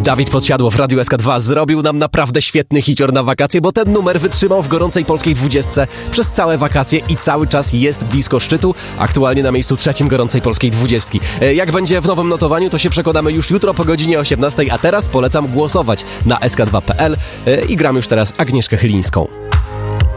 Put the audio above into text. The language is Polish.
Dawid Podsiadło w Radiu SK2 zrobił nam naprawdę świetny hicior na wakacje, bo ten numer wytrzymał w gorącej polskiej 20 przez całe wakacje i cały czas jest blisko szczytu, aktualnie na miejscu 3 gorącej polskiej 20. Jak będzie w nowym notowaniu, to się przekonamy już jutro po godzinie 18, a teraz polecam głosować na sk2.pl i gram już teraz Agnieszkę Chylińską.